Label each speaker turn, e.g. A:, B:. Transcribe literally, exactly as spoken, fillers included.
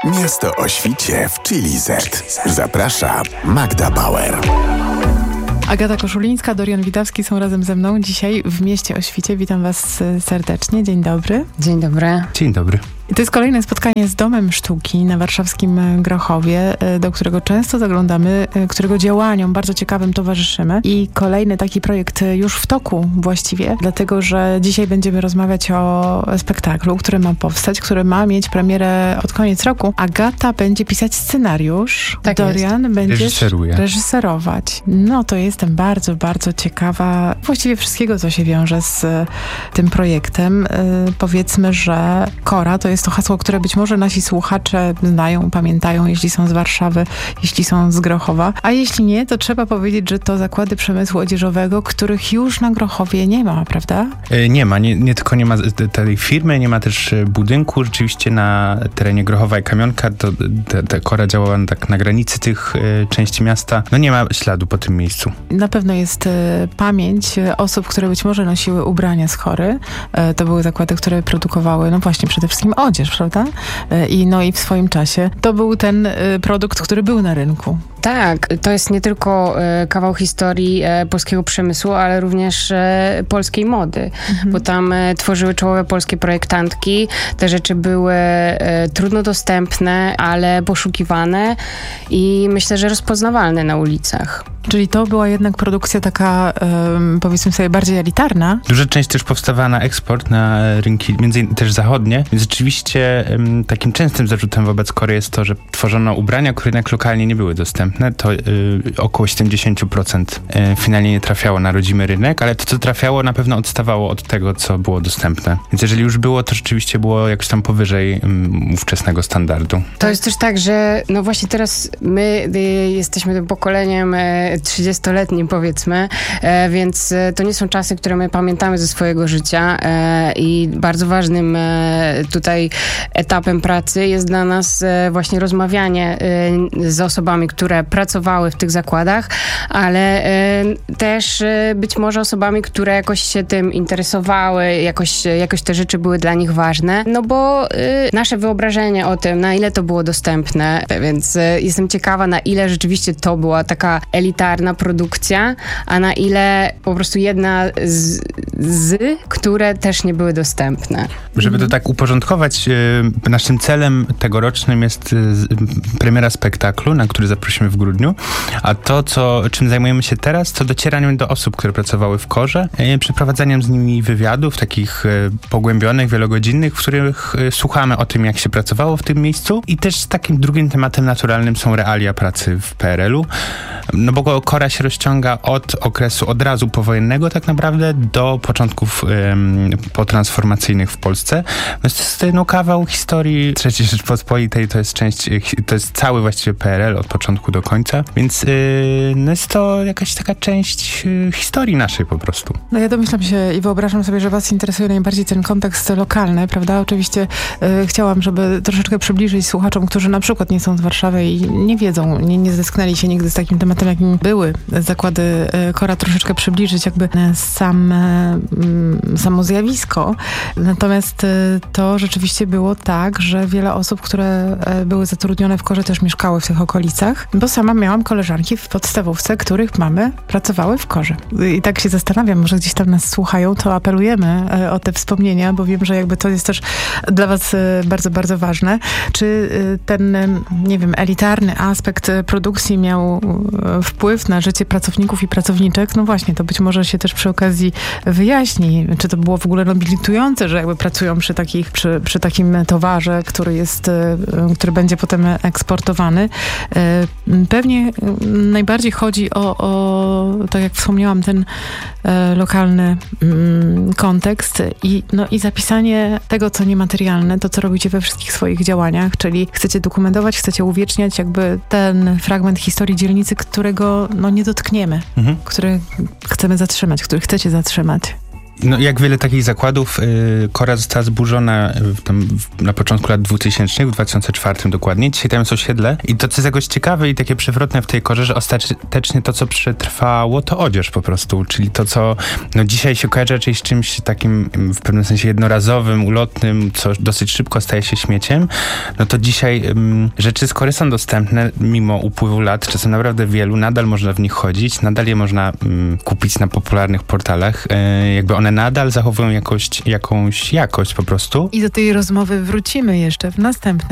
A: Miasto o świcie w Chili Z. Zaprasza Magda Bauer.
B: Agata Koszulińska, Dorian Widawski są razem ze mną dzisiaj w Mieście o Świcie. Witam was serdecznie. Dzień dobry.
C: Dzień dobry.
D: Dzień dobry.
B: I to jest kolejne spotkanie z Domem Sztuki na warszawskim Grochowie, do którego często zaglądamy, którego działaniom bardzo ciekawym towarzyszymy. I kolejny taki projekt już w toku właściwie, dlatego że dzisiaj będziemy rozmawiać o spektaklu, który ma powstać, który ma mieć premierę od koniec roku. Agata będzie pisać scenariusz,
C: tak
B: Dorian
C: jest.
B: będziesz
D: Reżyseruje.
B: reżyserować. No to jestem bardzo, bardzo ciekawa właściwie wszystkiego, co się wiąże z tym projektem. Yy, powiedzmy, że Kora to jest to hasło, które być może nasi słuchacze znają, pamiętają, jeśli są z Warszawy, jeśli są z Grochowa. A jeśli nie, to trzeba powiedzieć, że to zakłady przemysłu odzieżowego, których już na Grochowie nie ma, prawda?
D: Nie ma, nie, nie tylko nie ma tej firmy, nie ma też budynku. Rzeczywiście na terenie Grochowa i Kamionka to ta, ta Kora działała tak na granicy tych y, części miasta. No nie ma śladu po tym miejscu.
B: Na pewno jest y, pamięć osób, które być może nosiły ubrania z Kory. Y, to były zakłady, które produkowały, no właśnie, przede wszystkim odzież, prawda? I no i w swoim czasie to był ten y, produkt, który był na rynku.
C: Tak, to jest nie tylko e, kawał historii e, polskiego przemysłu, ale również e, polskiej mody, mhm. bo tam e, tworzyły czołowe polskie projektantki. Te rzeczy były e, trudno dostępne, ale poszukiwane i myślę, że rozpoznawalne na ulicach.
B: Czyli to była jednak produkcja taka, um, powiedzmy sobie, bardziej elitarna.
D: Duża część też powstawała na eksport, na rynki między innymi też zachodnie. Więc rzeczywiście um, takim częstym zarzutem wobec Kory jest to, że tworzono ubrania, które jednak lokalnie nie były dostępne. To y, około siedemdziesiąt procent y, finalnie nie trafiało na rodzimy rynek, ale to, co trafiało, na pewno odstawało od tego, co było dostępne. Więc jeżeli już było, to rzeczywiście było jakoś tam powyżej um, ówczesnego standardu.
C: To jest też tak, że no właśnie teraz my y, jesteśmy tym pokoleniem y, trzydziestoletnim, powiedzmy, e, więc e, to nie są czasy, które my pamiętamy ze swojego życia e, i bardzo ważnym e, tutaj etapem pracy jest dla nas e, właśnie rozmawianie e, z osobami, które pracowały w tych zakładach, ale e, też e, być może osobami, które jakoś się tym interesowały, jakoś, jakoś te rzeczy były dla nich ważne, no bo e, nasze wyobrażenie o tym, na ile to było dostępne, więc e, jestem ciekawa, na ile rzeczywiście to była taka elitarna produkcja, a na ile po prostu jedna z, z które też nie były dostępne.
D: Żeby to tak uporządkować, e, naszym celem tegorocznym jest e, premiera spektaklu, na który zaprosimy w grudniu, a to, co, czym zajmujemy się teraz, to docieraniem do osób, które pracowały w Korze, e, przeprowadzaniem z nimi wywiadów, takich e, pogłębionych, wielogodzinnych, w których e, słuchamy o tym, jak się pracowało w tym miejscu, i też takim drugim tematem naturalnym są realia pracy w P R L u, no bo Kora się rozciąga od okresu od razu powojennego tak naprawdę do początków um, potransformacyjnych w Polsce. No to jest no, kawał historii trzeciej Rzeczpospolitej, to jest część, to jest cały właściwie P R L od początku do końca, więc yy, no jest to jakaś taka część yy, historii naszej po prostu.
B: No ja domyślam się i wyobrażam sobie, że was interesuje najbardziej ten kontekst lokalny, prawda? Oczywiście yy, chciałam, żeby troszeczkę przybliżyć słuchaczom, którzy na przykład nie są z Warszawy i nie wiedzą, nie, nie zetknęli się nigdy z takim tematem, jakim były zakłady Kora, troszeczkę przybliżyć jakby sam, samo zjawisko. Natomiast to rzeczywiście było tak, że wiele osób, które były zatrudnione w Korze, też mieszkały w tych okolicach, bo sama miałam koleżanki w podstawówce, których mamy pracowały w Korze. I tak się zastanawiam, może gdzieś tam nas słuchają, to apelujemy o te wspomnienia, bo wiem, że jakby to jest też dla was bardzo, bardzo ważne. Czy ten, nie wiem, elitarny aspekt produkcji miał wpływ na życie pracowników i pracowniczek? No właśnie, to być może się też przy okazji wyjaśni, czy to było w ogóle nobilitujące, że jakby pracują przy takich, przy, przy takim towarze, który jest, który będzie potem eksportowany. Pewnie najbardziej chodzi o, o tak jak wspomniałam, ten lokalny kontekst i, no, i zapisanie tego, co niematerialne, to, co robicie we wszystkich swoich działaniach, czyli chcecie dokumentować, chcecie uwieczniać jakby ten fragment historii dzielnicy, którego no, nie dotkniemy, mhm. który chcemy zatrzymać, który chcecie zatrzymać.
D: No, jak wiele takich zakładów, y, Kora została zburzona w, tam, w, na początku lat dwutysięcznych, w dwa tysiące czwartym dokładnie. Dzisiaj tam jest osiedle i to, co jest jakoś ciekawe i takie przewrotne w tej Korze, że ostatecznie to, co przetrwało, to odzież po prostu, czyli to, co no, dzisiaj się kojarzy raczej z czymś takim w pewnym sensie jednorazowym, ulotnym, co dosyć szybko staje się śmieciem, no to dzisiaj um, rzeczy z Kory są dostępne mimo upływu lat, czasem naprawdę wielu, nadal można w nich chodzić, nadal je można um, kupić na popularnych portalach, e, jakby one nadal zachowują jakość, jakąś jakość po prostu.
B: I do tej rozmowy wrócimy jeszcze w następnym